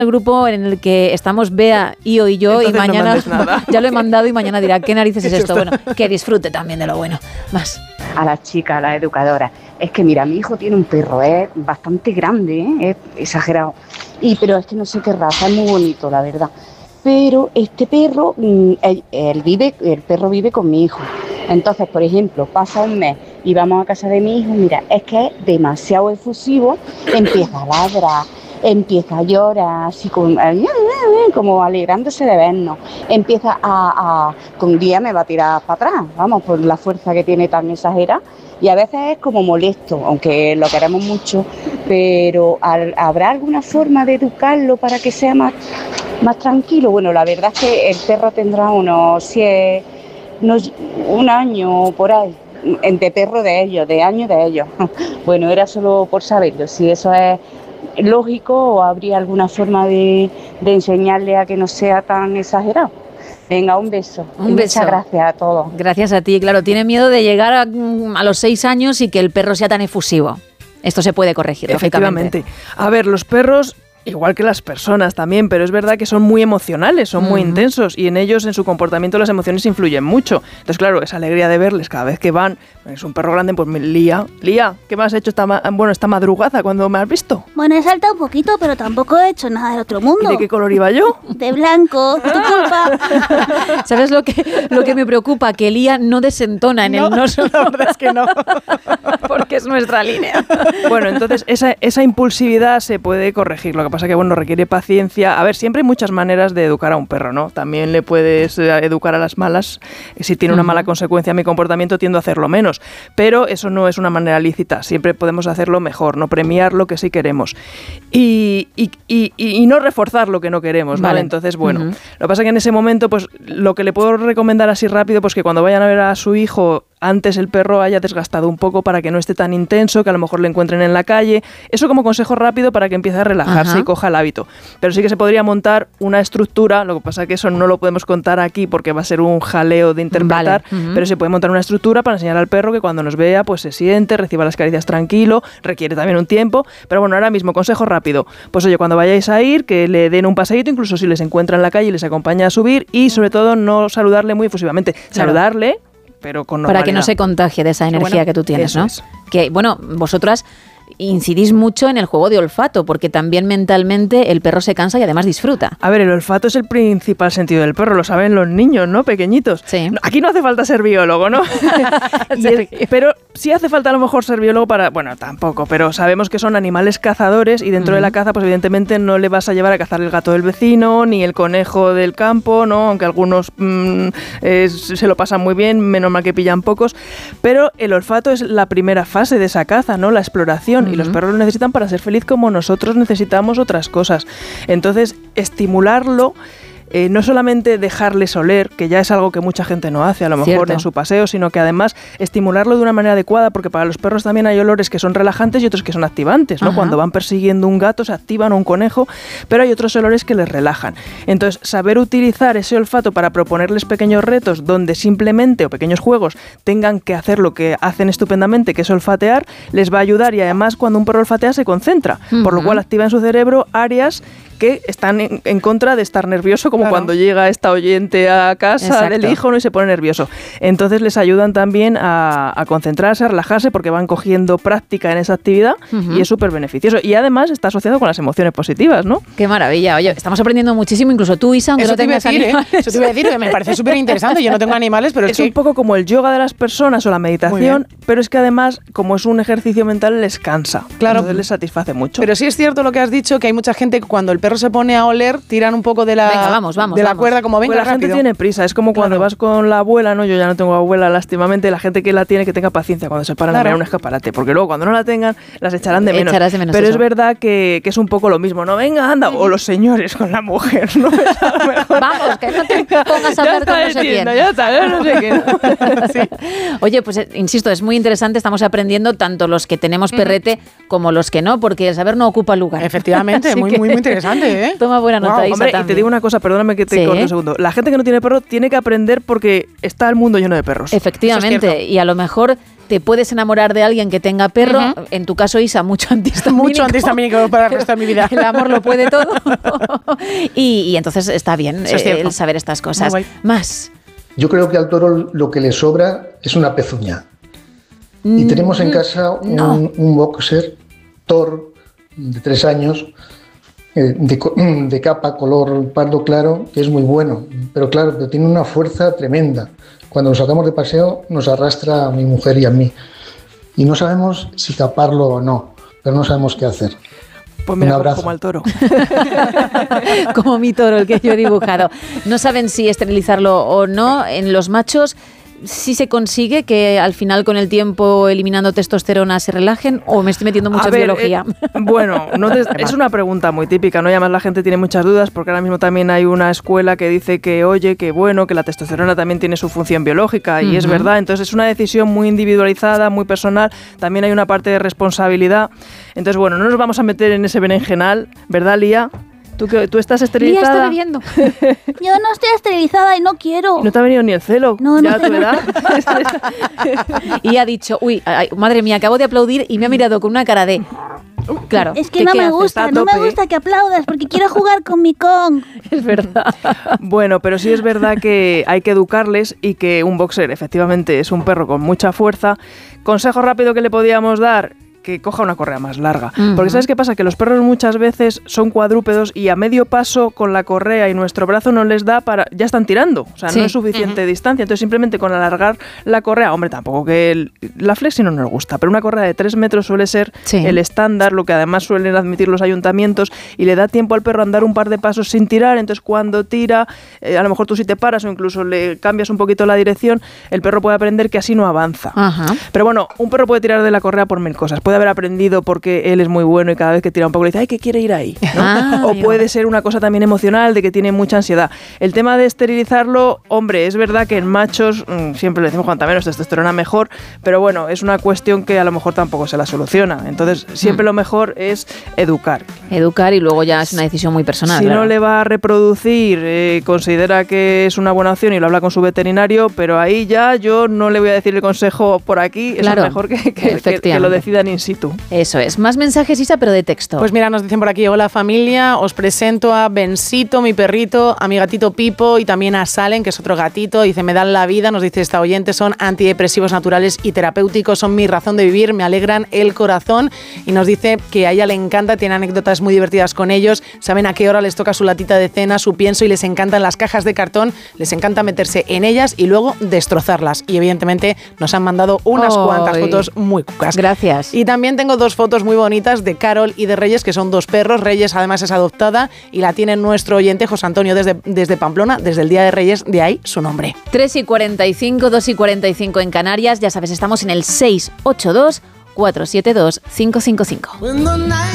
el grupo en el que estamos Bea, Io y yo. Entonces y mañana no ya lo he mandado y mañana dirá, ¿qué narices es esto? Bueno, que disfrute también de lo bueno. Más. A las chicas, a las educadoras. Es que mira, mi hijo tiene un perro, es bastante grande, es exagerado. Pero es que no sé qué raza, es muy bonito, la verdad. Pero este perro, el perro vive con mi hijo. Entonces, por ejemplo, pasa un mes y vamos a casa de mi hijo, mira, es que es demasiado efusivo, empieza a ladrar, empieza a llorar, así como alegrándose de vernos, empieza que un día me va a tirar para atrás, vamos, por la fuerza que tiene tan exagerada, y a veces es como molesto, aunque lo queremos mucho, pero ¿habrá alguna forma de educarlo para que sea más tranquilo? Bueno, la verdad es que el perro tendrá un año por ahí, de perro de ellos, de año de ellos. Bueno, era solo por saberlo, si eso es lógico o habría alguna forma de enseñarle a que no sea tan exagerado. Venga, un beso. Muchas gracias a todos. Gracias a ti. Claro, tiene miedo de llegar a los 6 años y que el perro sea tan efusivo. Esto se puede corregir, lógicamente. Efectivamente. A ver, los perros, igual que las personas también, pero es verdad que son muy emocionales, son muy intensos, y en ellos, en su comportamiento, las emociones influyen mucho. Entonces, claro, esa alegría de verles cada vez que van, es un perro grande, pues Lía, ¿qué me has hecho esta madrugada cuando me has visto? Bueno, he saltado un poquito, pero tampoco he hecho nada del otro mundo. ¿Y de qué color iba yo? De blanco, por tu culpa. ¿Sabes lo que me preocupa? Que Lía no desentona en el no. La verdad es que no. Porque es nuestra línea. Bueno, entonces esa impulsividad se puede corregir. Lo que pasa que, bueno, requiere paciencia. A ver, siempre hay muchas maneras de educar a un perro, ¿no? También le puedes educar a las malas. Si tiene una mala consecuencia mi comportamiento, tiendo a hacerlo menos. Pero eso no es una manera lícita. Siempre podemos hacerlo mejor, no premiar lo que sí queremos. Y no reforzar lo que no queremos, ¿vale? Entonces, bueno, lo que pasa que en ese momento, pues lo que le puedo recomendar así rápido, pues que cuando vayan a ver a su hijo, antes el perro haya desgastado un poco para que no esté tan intenso, que a lo mejor le encuentren en la calle. Eso como consejo rápido para que empiece a relajarse y coja el hábito. Pero sí que se podría montar una estructura, lo que pasa que eso no lo podemos contar aquí porque va a ser un jaleo de interpretar, pero se puede montar una estructura para enseñar al perro que cuando nos vea pues se siente, reciba las caricias tranquilo, requiere también un tiempo, pero bueno, ahora mismo consejo rápido, pues oye, cuando vayáis a ir, que le den un paseíto, incluso si les encuentra en la calle y les acompaña a subir, y sobre todo no saludarle muy efusivamente, saludarle pero con normalidad. Para que no se contagie de esa energía que tú tienes, ¿no? Es. Que, bueno, vosotras incidís mucho en el juego de olfato, porque también mentalmente el perro se cansa y además disfruta. A ver, el olfato es el principal sentido del perro, lo saben los niños, ¿no? Pequeñitos. Sí. Aquí no hace falta ser biólogo, ¿no? Pero sí hace falta a lo mejor ser biólogo para... Bueno, tampoco, pero sabemos que son animales cazadores y dentro de la caza, pues evidentemente no le vas a llevar a cazar el gato del vecino, ni el conejo del campo, ¿no? Aunque algunos se lo pasan muy bien, menos mal que pillan pocos. Pero el olfato es la primera fase de esa caza, ¿no? La exploración. Y los perros lo necesitan para ser feliz como nosotros necesitamos otras cosas. Entonces, estimularlo, no solamente dejarles oler, que ya es algo que mucha gente no hace a lo mejor en su paseo, sino que además estimularlo de una manera adecuada, porque para los perros también hay olores que son relajantes y otros que son activantes, ¿no? Cuando van persiguiendo un gato se activan, o un conejo, pero hay otros olores que les relajan. Entonces, saber utilizar ese olfato para proponerles pequeños retos donde simplemente, o pequeños juegos, tengan que hacer lo que hacen estupendamente, que es olfatear, les va a ayudar, y además cuando un perro olfatea se concentra, por lo cual activa en su cerebro áreas que están en contra de estar nervioso, como cuando llega esta oyente a casa del hijo, ¿no? Y se pone nervioso. Entonces les ayudan también a concentrarse, a relajarse, porque van cogiendo práctica en esa actividad y es súper beneficioso. Y además está asociado con las emociones positivas, ¿no? Qué maravilla. Oye, estamos aprendiendo muchísimo, incluso tú, Isa, aunque eso no tengas animales. Eso te iba a decir, que me parece súper interesante. Yo no tengo animales, pero es un poco como el yoga de las personas o la meditación, pero es que además, como es un ejercicio mental, les cansa. Claro. Entonces les satisface mucho. Pero sí es cierto lo que has dicho, que hay mucha gente que cuando el perro se pone a oler, tiran un poco de la, la cuerda, como venga, pues la rápido. Gente tiene prisa, es como cuando vas con la abuela, ¿no? Yo ya no tengo abuela, lástimamente, la gente que la tiene, que tenga paciencia cuando se paran a mirar un escaparate, porque luego cuando no la tengan, las echarán de menos. Pero es verdad que es un poco lo mismo, ¿no? Venga, anda, o los señores con la mujer, ¿no? Vamos, que no te pongas a hablar con no sé quién. Ya está, yo no sé qué. Sí. Oye, pues insisto, es muy interesante, estamos aprendiendo tanto los que tenemos perrete como los que no, porque el saber no ocupa lugar. Efectivamente, muy interesante, ¿eh? Toma buena nota, Isa, hombre, y te digo una cosa, perdóname que te corte un segundo. La gente que no tiene perro tiene que aprender porque está el mundo lleno de perros. Efectivamente, y a lo mejor te puedes enamorar de alguien que tenga perro. En tu caso, Isa, mucho antihistamínico. Mucho antihistamínico para el resto de mi vida. El amor lo puede todo. y entonces está bien el saber estas cosas. Más. Yo creo que al toro lo que le sobra es una pezuña. Y tenemos en casa un boxer Thor de 3 años, de capa color pardo claro, que es muy bueno. Pero claro, pero tiene una fuerza tremenda. Cuando lo sacamos de paseo nos arrastra a mi mujer y a mí. Y no sabemos si taparlo o no, pero no sabemos qué hacer. Pues mira, como al toro. Como mi toro, el que yo he dibujado. No saben si esterilizarlo o no. En los machos sí se consigue que al final con el tiempo eliminando testosterona se relajen, o me estoy metiendo mucho en biología. Bueno, es una pregunta muy típica, ¿no? Y además la gente tiene muchas dudas porque ahora mismo también hay una escuela que dice que, oye, que bueno, que la testosterona también tiene su función biológica y es verdad. Entonces es una decisión muy individualizada, muy personal. También hay una parte de responsabilidad. Entonces, bueno, no nos vamos a meter en ese berenjenal, ¿verdad, Lía? ¿Tú estás esterilizada? Lía está bebiendo. Yo no estoy esterilizada y no quiero. ¿No te ha venido ni el celo? No, ya a tu edad. Y ha dicho, uy, madre mía, acabo de aplaudir y me ha mirado con una cara de... Claro. Es que no me gusta que aplaudas porque quiero jugar con mi Kong. Es verdad. Bueno, pero sí es verdad que hay que educarles y que un boxer efectivamente es un perro con mucha fuerza. Consejo rápido que le podíamos dar: que coja una correa más larga. Porque ¿sabes qué pasa? Que los perros muchas veces son cuadrúpedos y a medio paso con la correa y nuestro brazo no les da para... Ya están tirando, o sea, no es suficiente distancia. Entonces simplemente con alargar la correa, hombre, tampoco que la flexi no nos gusta, pero una correa de 3 metros suele ser el estándar, lo que además suelen admitir los ayuntamientos, y le da tiempo al perro a andar un par de pasos sin tirar. Entonces cuando tira, a lo mejor tú si te paras o incluso le cambias un poquito la dirección, el perro puede aprender que así no avanza. Pero bueno, un perro puede tirar de la correa por 1000 cosas. Puede haber aprendido porque él es muy bueno y cada vez que tira un poco le dice, ay, que quiere ir ahí, ¿no? O puede ser una cosa también emocional de que tiene mucha ansiedad. El tema de esterilizarlo, hombre, es verdad que en machos siempre le decimos cuanto menos testosterona mejor, pero bueno, es una cuestión que a lo mejor tampoco se la soluciona. Entonces siempre lo mejor es educar. Educar, y luego ya es una decisión muy personal. Si no le va a reproducir, considera que es una buena opción y lo habla con su veterinario, pero ahí ya yo no le voy a decir el consejo por aquí, es mejor que lo decidan in situ. Eso es. Más mensajes, Isa, pero de texto. Pues mira, nos dicen por aquí: hola familia, os presento a Bensito, mi perrito, a mi gatito Pipo y también a Salen, que es otro gatito. Dice, me dan la vida, nos dice esta oyente, son antidepresivos naturales y terapéuticos, son mi razón de vivir, me alegran el corazón. Y nos dice que a ella le encanta, tiene anécdotas muy divertidas con ellos, saben a qué hora les toca su latita de cena, su pienso, y les encantan las cajas de cartón, les encanta meterse en ellas y luego destrozarlas. Y evidentemente nos han mandado unas cuantas fotos muy cucas. Gracias. Y también tengo 2 fotos muy bonitas de Carol y de Reyes, que son 2 perros. Reyes además es adoptada y la tiene nuestro oyente José Antonio desde Pamplona, desde el Día de Reyes, de ahí su nombre. 3:45, 2:45 en Canarias. Ya sabes, estamos en el 682 472 555.